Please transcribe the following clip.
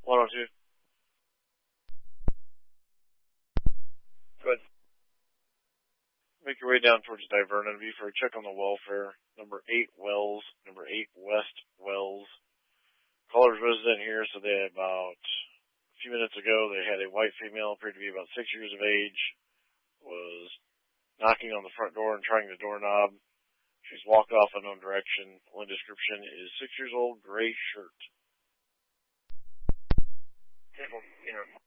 102. Good. Make your way down towards Divernon V for a check on the welfare. Number 8 Wells, number 8 West Wells. Caller's resident here, so they about a few minutes ago they had a white female, appeared to be about 6 years of age, was knocking on the front door and trying the doorknob. She's walked off unknown direction. Only description is 6 years old, gray shirt. Table,